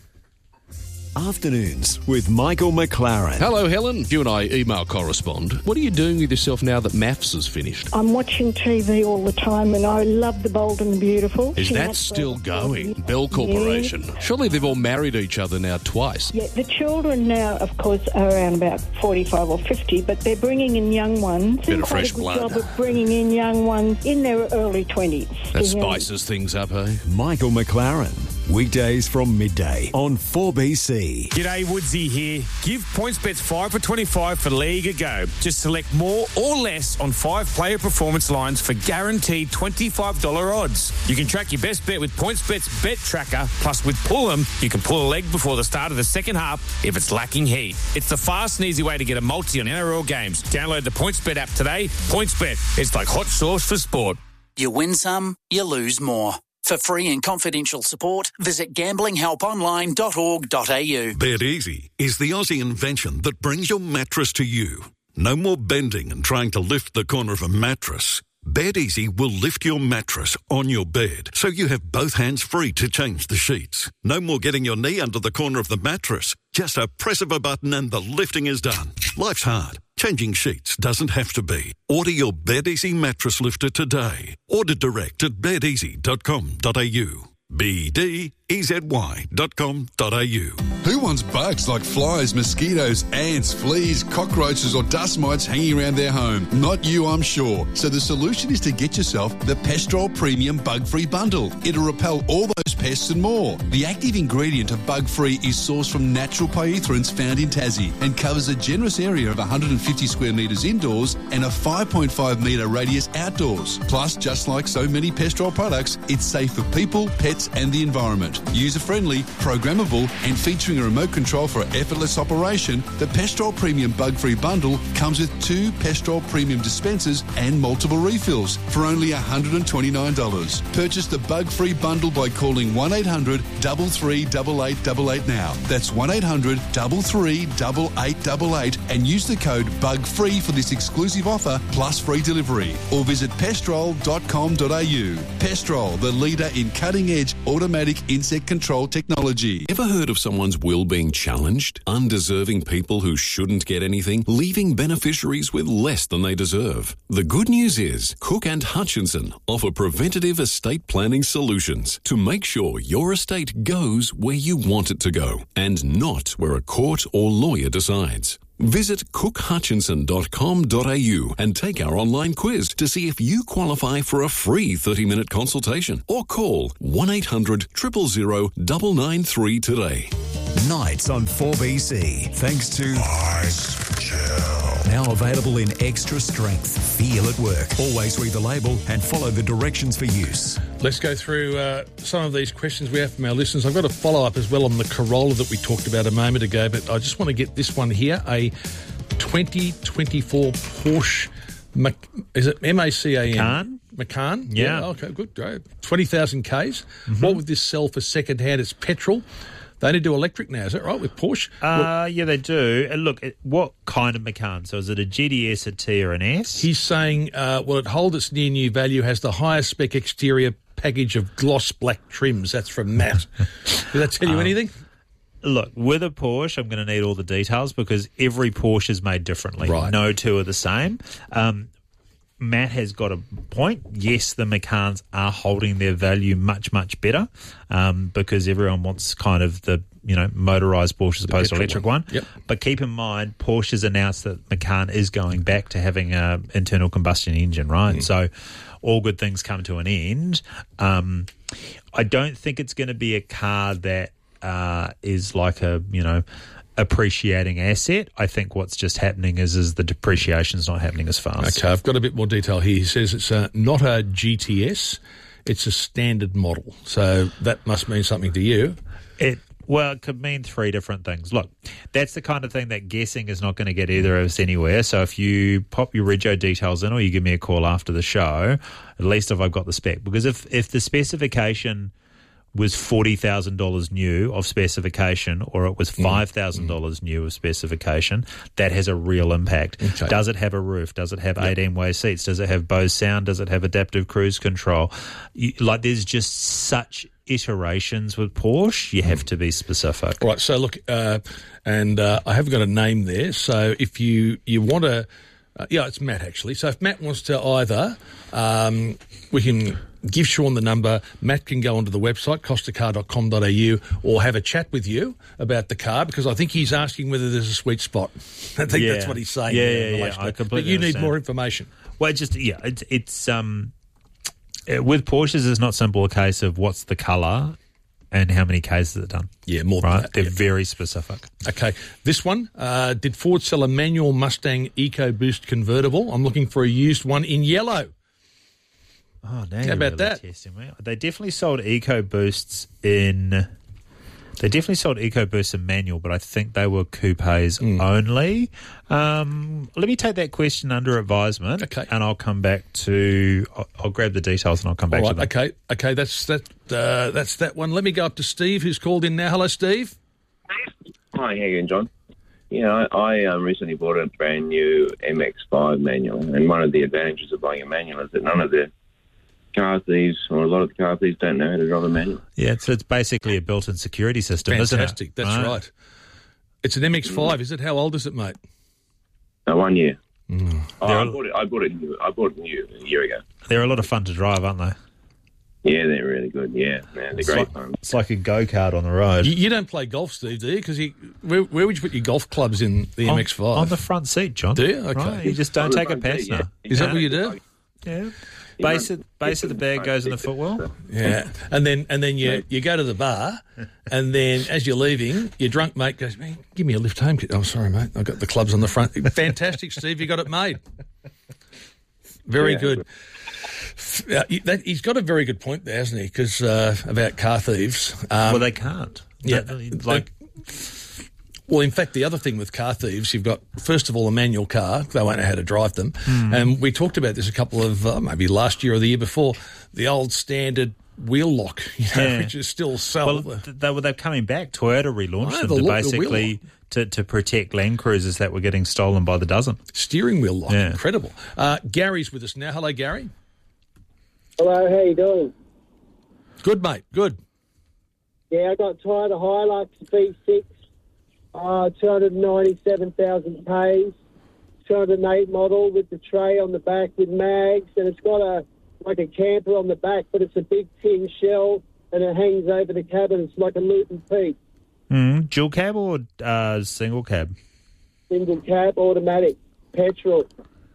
Afternoons with Michael McLaren. Hello, Helen. You and I email correspond. What are you doing with yourself now that maths is finished? I'm watching T V all the time and I love The Bold and the Beautiful. Is that still going? Bell Corporation. Yeah. Surely they've all married each other now twice. Yeah, the children now, of course, are around about forty-five or fifty, but they're bringing in young ones. Bit of quite fresh a good blood. job of bringing in young ones in their early twenties. That spices things up, eh? Michael McLaren. Weekdays from midday on four B C. G'day, Woodsy here. Give PointsBets five for twenty-five for League a go. Just select more or less on five player performance lines for guaranteed twenty-five dollars odds. You can track your best bet with PointsBet's Bet Tracker. Plus, with Pull'em, you can pull a leg before the start of the second half if it's lacking heat. It's the fast and easy way to get a multi on N R L games. Download the PointsBet app today. PointsBet, it's like hot sauce for sport. You win some, you lose more. For free and confidential support, visit gambling help online dot org dot a u. Bed Easy is the Aussie invention that brings your mattress to you. No more bending and trying to lift the corner of a mattress. Bed Easy will lift your mattress on your bed so you have both hands free to change the sheets. No more getting your knee under the corner of the mattress. Just a press of a button and the lifting is done. Life's hard. Changing sheets doesn't have to be. Order your Bed Easy mattress lifter today. Order direct at bed easy dot com dot a u. B D E Z Y dot com dot a u. Who wants bugs like flies, mosquitoes, ants, fleas, cockroaches or dust mites hanging around their home? Not you, I'm sure. So the solution is to get yourself the Pestrol Premium Bug-Free Bundle. It'll repel all those pests and more. The active ingredient of Bug-Free is sourced from natural pyrethroids found in Tassie and covers a generous area of one hundred fifty square metres indoors and a five point five metre radius outdoors. Plus, just like so many Pestrol products, it's safe for people, pets and the environment. User-friendly, programmable and featuring a remote control for effortless operation, the Pestrol Premium Bug-Free Bundle comes with two Pestrol Premium dispensers and multiple refills for only one hundred twenty-nine dollars. Purchase the Bug-Free Bundle by calling one eight hundred, three three eight, eight eight eight now. That's one eight hundred, three three eight, eight eight eight and use the code BUGFREE for this exclusive offer plus free delivery. Or visit pestrol dot com dot a u. Pestrol, the leader in cutting-edge automatic insect control technology. Ever heard of someone's will being challenged? Undeserving people who shouldn't get anything, leaving beneficiaries with less than they deserve. The good news is Cook and Hutchinson offer preventative estate planning solutions to make sure your estate goes where you want it to go and not where a court or lawyer decides. Visit cook hutchinson dot com dot a u and take our online quiz to see if you qualify for a free thirty minute consultation or call one eight hundred, zero zero zero, nine nine three today. Nights on four B C. Thanks to Ice Gel. Now available in extra strength. Feel at work. Always read the label and follow the directions for use. Let's go through uh, some of these questions we have from our listeners. I've got a follow-up as well on the Corolla that we talked about a moment ago, but I just want to get this one here, a twenty twenty-four Porsche, Mac- is it M A C A N? Macan. Macan? Yeah. yeah. Okay, good. Great. twenty thousand Ks. Mm-hmm. What would this sell for second-hand? It's petrol. They only do electric now, is that right, with Porsche? Uh, well, yeah, they do. And look, it, what kind of Macan? So is it a G D S, a T or an S? He's saying, uh, well, it holds its near-new value, has the highest spec exterior package of gloss black trims. That's from Matt. Did that tell you um, anything? Look, with a Porsche, I'm going to need all the details because every Porsche is made differently. Right. No two are the same. Um, Matt has got a point. Yes, the Macans are holding their value much, much better um, because everyone wants kind of the you know, motorised Porsche as opposed to petrol electric one. one. Yep. But keep in mind, Porsche's announced that Macan is going back to having an internal combustion engine, right? Mm. So all good things come to an end. Um, I don't think it's going to be a car that uh, is like a, you know, appreciating asset. I think what's just happening is is the depreciation's not happening as fast. Okay, I've got a bit more detail here. He says it's a, not a G T S, it's a standard model. So that must mean something to you. It Well, it could mean three different things. Look, that's the kind of thing that guessing is not going to get either of us anywhere. So if you pop your rego details in or you give me a call after the show, at least if I've got the spec. Because if, if the specification was forty thousand dollars new of specification or it was five thousand dollars mm. new of specification, that has a real impact. Okay. Does it have a roof? Does it have eighteen-way seats? Does it have Bose sound? Does it have adaptive cruise control? You, like, there's just such iterations with Porsche, you have to be specific. Right, so look, uh, and uh, I haven't got a name there, so if you, you want to, uh, yeah, it's Matt actually, so if Matt wants to either, um, we can give Sean the number, Matt can go onto the website, costa car dot com dot a u, or have a chat with you about the car, because I think he's asking whether there's a sweet spot. I think yeah. that's what he's saying. Yeah, there yeah, in yeah, relation I to- completely But you need understand. more information. Well, it just, yeah, it's, it's um, uh, with Porsches, it's not simple a case of what's the colour and how many Ks is it done. Yeah, more than right? that. They're yeah. very specific. Okay, this one, uh, did Ford sell a manual Mustang EcoBoost convertible? I'm looking for a used one in yellow. Oh, now How you're about really that? testing me. They definitely sold EcoBoosts in... They definitely sold EcoBoosts in manual, but I think they were coupes Hmm. only. Um, let me take that question under advisement, Okay. and I'll come back to... I'll, I'll grab the details and I'll come back All to right, them. okay, okay, that's that. Uh, that's that one. Let me go up to Steve, who's called in now. Hello, Steve. Hi, how you going, John? Yeah, I, I um, recently bought a brand new M X five manual, and one of the advantages of buying a manual is that none of the car thieves, or a lot of the car thieves, don't know how to drive a manual. Yeah, so it's basically a built-in security system, Fantastic, isn't it? that's right. It's an M X five, is it? How old is it, mate? Uh, one year. Mm. Oh, I bought it. I bought it. New, I bought it new a year ago. They're a lot of fun to drive, aren't they? Yeah, they're really good. Yeah, man, they're It's great like, fun. it's like a go-kart on the road. You, you don't play golf, Steve, do you? Because where, where would you put your golf clubs in the On- M X five? On the front seat, John. Do you? Okay. Right, you just don't On the take a front pass seat, now. yeah. Is that what you do? Yeah. Base of, base of the bag goes in the footwell. Yeah, and then and then you, you go to the bar, and then as you're leaving, your drunk mate goes, "Man, give me a lift home." Oh, sorry, mate, I've got the clubs on the front. Fantastic, Steve, you got it made. Very Yeah. good. Uh, that, he's got a very good point there, hasn't he? Because uh, about car thieves. Um, Well, they can't. Yeah, They- like. Well, in fact, the other thing with car thieves, you've got, first of all, a manual car. They won't know how to drive them. Hmm. And we talked about this a couple of, uh, maybe last year or the year before, the old standard wheel lock, you know, Yeah. which is still sell. Well, th- they were they're coming back. Toyota relaunched Oh, them the to lock- the wheel basically to, to protect Land Cruisers that were getting stolen by the dozen. Steering wheel lock, Yeah. incredible. Uh, Gary's with us now. Hello, Gary. Hello, how you doing? Good, mate, good. Yeah, I got Toyota Hilux V six, uh, two hundred ninety-seven thousand Ks, two hundred eight model with the tray on the back with mags, and it's got a like a camper on the back, but it's a big tin shell, and it hangs over the cabin. It's like a Luton Peak, Mm, dual cab or uh, single cab? single cab, automatic, petrol.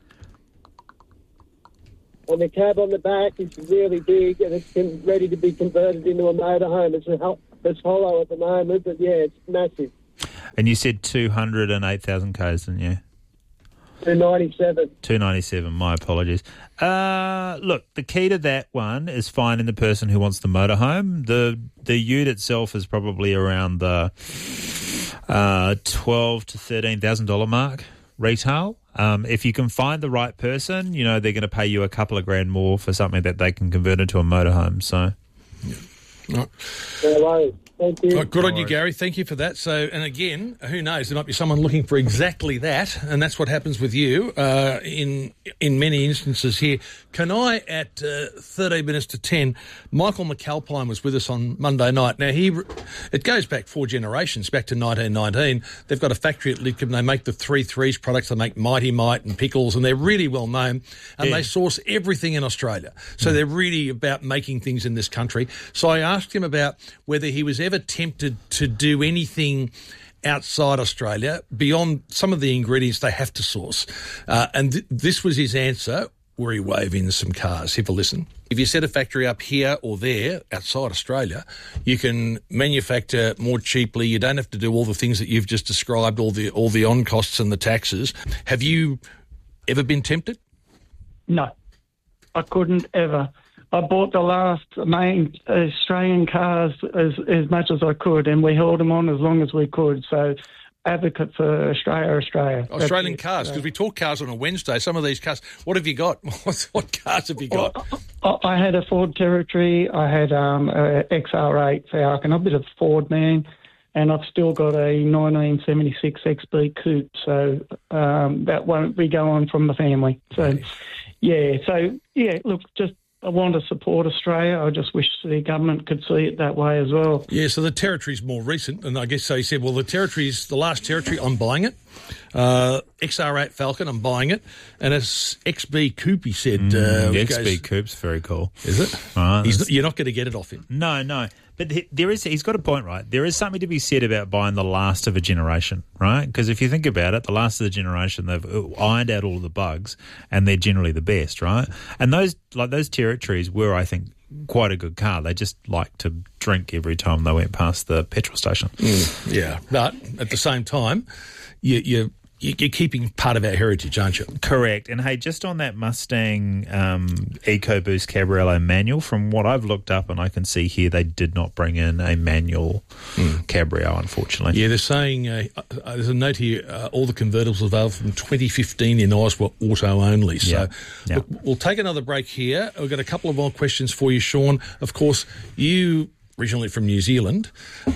And the cab on the back is really big, and it's con- ready to be converted into a motorhome. It's, a hol- it's hollow at the moment, but yeah, it's massive. And you said two hundred eight thousand Ks, didn't you? two ninety-seven. two ninety-seven, my apologies. Uh, look, the key to that one is finding the person who wants the motorhome. The the ute itself is probably around the uh, twelve to thirteen thousand dollar mark retail. Um, if you can find the right person, you know they're going to pay you a couple of grand more for something that they can convert into a motorhome. So, Right. No worries. Thank you. Right, good on you, Gary. Thank you for that. So, and again, who knows? There might be someone looking for exactly that, and that's what happens with you uh, in in many instances here. Can I, at uh, thirteen minutes to ten, Michael McAlpine was with us on Monday night. Now, he it goes back four generations, back to nineteen nineteen. They've got a factory at Lidcombe. They make the three threes products. They make Mighty Mite and pickles, and they're really well known, and Yeah. they source everything in Australia. So they're really about making things in this country. So I asked asked him about whether he was ever tempted to do anything outside Australia beyond some of the ingredients they have to source. Uh, and th- this was his answer, where he wove in some cars. Have a listen. If you set a factory up here or there outside Australia, you can manufacture more cheaply. You don't have to do all the things that you've just described, all the all the on costs and the taxes. Have you ever been tempted? No, I couldn't ever. I bought the last main Australian cars as as much as I could, and we held them on as long as we could. So, advocate for Australia, Australia. Australian cars, because we talk cars on a Wednesday. Some of these cars, what have you got? What cars have you got? I, I had a Ford Territory. I had um, a X R eight Falcon. I'm a bit of a Ford man, and I've still got a nineteen seventy-six X B Coupe. So um, that won't be going from the family. So, yeah. So yeah. Look, just. I want to support Australia. I just wish the government could see it that way as well. Yeah, so the Territory's more recent, and I guess so he said, well, the Territory's the last Territory, I'm buying it. Uh, X R eight Falcon, I'm buying it. And it's X B Coupe, he said. Mm, uh, the X B goes, Coupe's very cool. Is it? Right, He's not, you're not going to get it off him. No, no. But there is, he's got a point, right? There is something to be said about buying the last of a generation, right? Because if you think about it, the last of the generation, they've ironed out all the bugs, and they're generally the best, right? And those, like those Territories were, I think, quite a good car. They just liked to drink every time they went past the petrol station. Mm, yeah, but at the same time, you, you you're keeping part of our heritage, aren't you? Correct. And hey, just on that Mustang um, EcoBoost Cabriolet manual, from what I've looked up and I can see here, they did not bring in a manual mm. Cabrio, unfortunately. Yeah, they're saying, uh, uh, there's a note here, uh, all the convertibles available from twenty fifteen in Oz were auto only. So yeah. Yeah. Look, we'll take another break here. We've got a couple of more questions for you, Sean. Of course, you originally from New Zealand.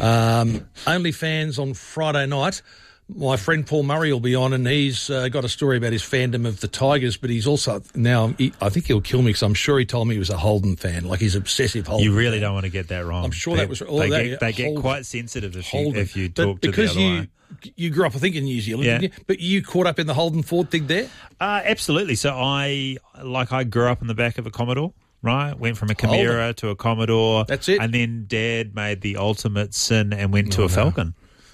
Um, OnlyFans on Friday night. My friend Paul Murray will be on, and he's uh, got a story about his fandom of the Tigers, but he's also now, he, I think he'll kill me because I'm sure he told me he was a Holden fan, like he's obsessive Holden You really fan. don't want to get that wrong. I'm sure they, that was all They, that, get, they get Holden, quite sensitive if you, Holden. if you But talk to the because other you, way. you grew up, I think, in New Zealand, Yeah. didn't you? But you caught up in the Holden Ford thing there? Uh, absolutely. So I, like I grew up in the back of a Commodore. Right, went from a Holden. Chimera to a Commodore. That's it. And then Dad made the ultimate sin and went to Oh, a no. Falcon.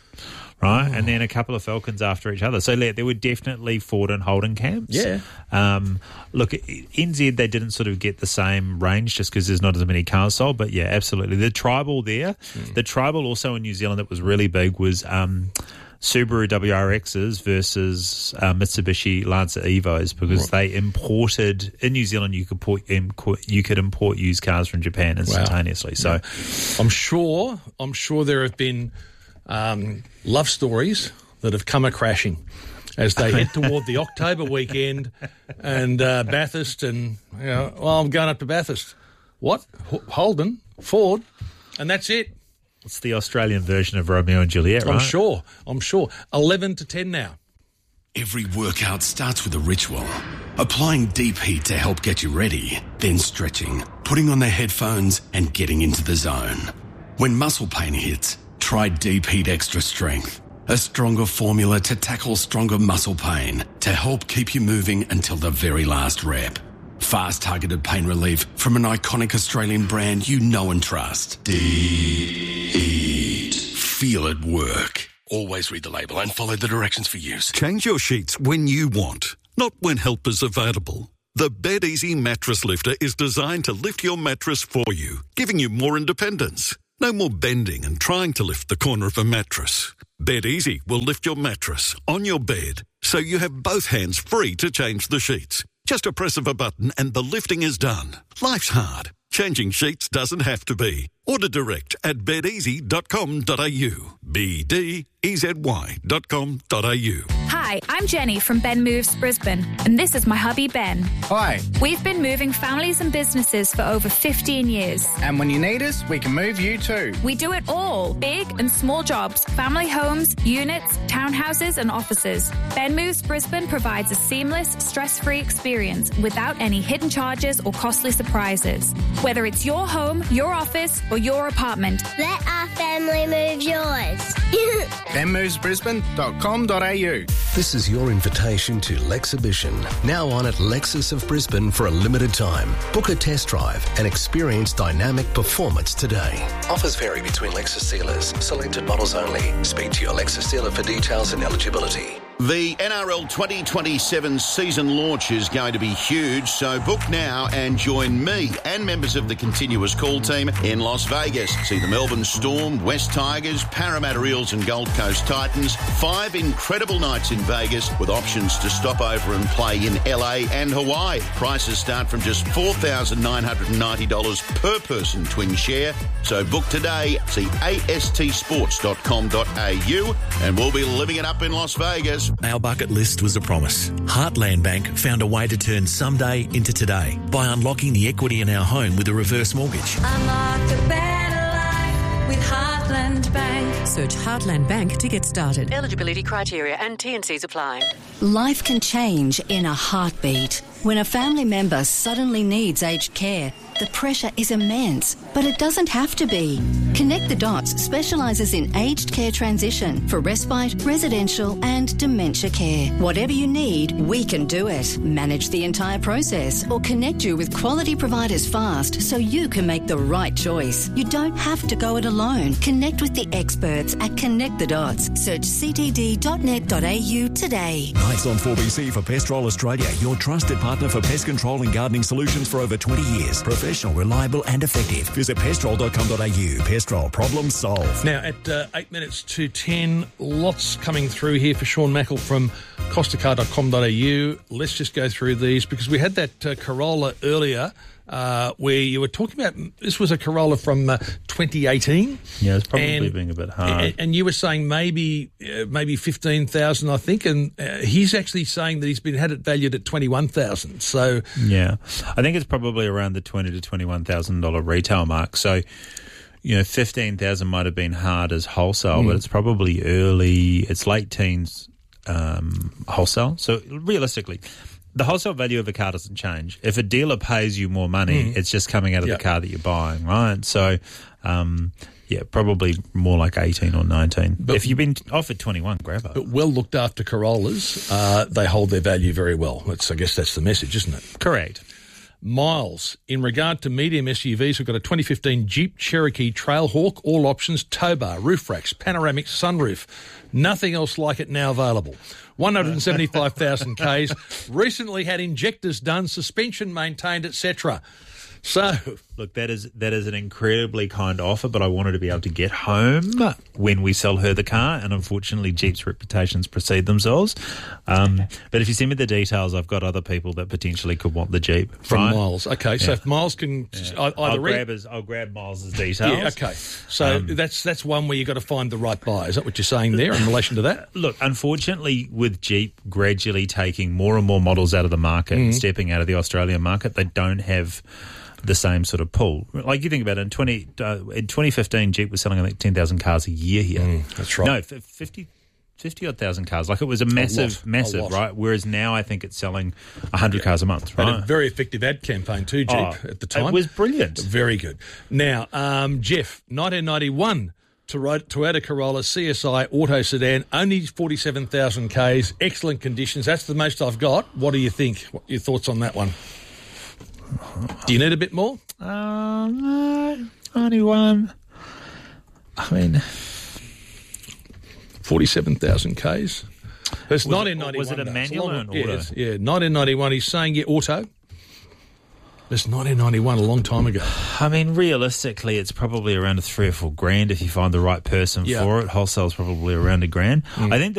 Right, and then a couple of Falcons after each other. So yeah, there were definitely Ford and Holden camps. Yeah. Um, look, N Z, they didn't sort of get the same range just because there's not as many cars sold. But yeah, absolutely. The Tribal there, Mm. the Tribal also in New Zealand that was really big was um, Subaru W R Xs versus uh, Mitsubishi Lancer Evos because they imported in New Zealand. You could put you could import used cars from Japan instantaneously. So I'm sure, I'm sure there have been um, love stories that have come a crashing as they head toward the October weekend and uh, Bathurst and, you know, well, I'm going up to Bathurst. What? H- Holden, Ford, and that's it. It's the Australian version of Romeo and Juliet, right? I'm sure, I'm sure. eleven to ten now. Every workout starts with a ritual. Applying deep heat to help get you ready, then stretching, putting on the headphones and getting into the zone. When muscle pain hits, try Deep Heat Extra Strength, a stronger formula to tackle stronger muscle pain to help keep you moving until the very last rep. Fast targeted pain relief from an iconic Australian brand you know and trust. Deep Heat. Feel it work. Always read the label and follow the directions for use. Change your sheets when you want, not when help is available. The Bed Easy Mattress Lifter is designed to lift your mattress for you, giving you more independence. No more bending and trying to lift the corner of a mattress. Bed Easy will lift your mattress on your bed so you have both hands free to change the sheets. Just a press of a button and the lifting is done. Life's hard. Changing sheets doesn't have to be. Order direct at bed easy dot com dot a u. B D E Z Y dot com dot a u. Hi, I'm Jenny from Ben Moves Brisbane, and this is my hubby Ben. Hi. We've been moving families and businesses for over fifteen years. And when you need us, we can move you too. We do it all, big and small jobs, family homes, units, townhouses and offices. Ben Moves Brisbane provides a seamless, stress-free experience without any hidden charges or costly surprises. Whether it's your home, your office or your apartment. Let our family move yours. ben moves brisbane dot com dot a u. This is your invitation to Lexhibition, now on at Lexus of Brisbane for a limited time. Book a test drive and experience dynamic performance today. Offers vary between Lexus dealers. Selected models only. Speak to your Lexus dealer for details and eligibility. The N R L twenty twenty-seven season launch is going to be huge, so book now and join me and members of the Continuous Call team in Las Vegas. See the Melbourne Storm, West Tigers, Parramatta Eels and Gold Coast Titans. Five incredible nights in Vegas with options to stop over and play in L A and Hawaii. Prices start from just four thousand nine hundred ninety dollars per person twin share. So book today. See A S T sports dot com dot a u and we'll be living it up in Las Vegas. Our bucket list was a promise. Heartland Bank found a way to turn someday into today by unlocking the equity in our home with a reverse mortgage. Unlock a better life with Heartland Bank. Search Heartland Bank to get started. Eligibility criteria and T and Cs apply. Life can change in a heartbeat. When a family member suddenly needs aged care, the pressure is immense, but it doesn't have to be. Connect the Dots specialises in aged care transition for respite, residential and dementia care. Whatever you need, we can do it. Manage the entire process or connect you with quality providers fast so you can make the right choice. You don't have to go it alone. Connect with the experts at Connect the Dots. Search c t d dot net dot a u today. Nights on four B C for Pestrol Australia, your trusted partner for pest control and gardening solutions for over twenty years. Professional, reliable and effective. Visit pestrol dot com dot a u. Pestrol, problem solved. Now, at uh, eight minutes to ten, lots coming through here for Sean Mackle from costa car dot com dot a u. Let's just go through these because we had that uh, Corolla earlier uh, where you were talking about, this was a Corolla from uh, twenty eighteen. Yeah, it's probably and, being a bit hard. And, and you were saying maybe uh, maybe fifteen thousand, I think, and uh, he's actually saying that he's been had it valued at twenty-one thousand. So yeah, I think it's probably around the twenty to twenty-one thousand dollar retail mark. So, you know, fifteen thousand might have been hard as wholesale, mm. but it's probably early, it's late teens um, wholesale. So realistically, the wholesale value of a car doesn't change. If a dealer pays you more money, mm. it's just coming out of yep. the car that you're buying, right? So, um, yeah, probably more like eighteen or nineteen. But if you've been offered twenty-one, grab it. But well looked after Corollas, uh, they hold their value very well. That's, I guess that's the message, isn't it? Correct. Miles, in regard to medium S U Vs, we've got a twenty fifteen Jeep Cherokee Trailhawk, all options, tow bar, roof racks, panoramic sunroof. Nothing else like it now available. one hundred seventy-five thousand Ks, recently had injectors done, suspension maintained, et cetera. So, look, that is that is an incredibly kind offer, but I wanted to be able to get home when we sell her the car, and unfortunately Jeep's reputations precede themselves. Um, but if you send me the details, I've got other people that potentially could want the Jeep. From right? Miles. Okay, so yeah. if Miles can yeah. either I'll read... grab his, I'll grab Miles's details. Yeah, okay. So um, that's that's one where you've got to find the right buyer. Is that what you're saying there in relation to that? Look, unfortunately, with Jeep gradually taking more and more models out of the market mm-hmm. and stepping out of the Australian market, they don't have the same sort of pull. Like you think about it, in twenty uh, in twenty fifteen, Jeep was selling I think ten thousand cars a year here. Mm, that's right. No, fifty, fifty odd thousand cars. Like it was a massive, a lot, massive, a lot. right? Whereas now I think it's selling a hundred yeah. cars a month. Right? Had a very effective ad campaign too, Jeep oh, at the time. It was brilliant. Very good. Now, um, Jeff, nineteen ninety-one. Toyota Corolla C S I Auto Sedan, only forty-seven thousand Ks, excellent conditions. That's the most I've got. What do you think? What are your thoughts on that one? Do you need a bit more? Um, uh, ninety-one. I mean, forty-seven thousand Ks. It's nineteen ninety-one. Was it a though. manual or an auto? Yeah, yeah, nineteen ninety-one. He's saying, yeah, auto. It's nineteen ninety-one, a long time ago. I mean, realistically, it's probably around a three or four grand if you find the right person yeah. for it. Wholesale's probably around a grand. Mm. I think the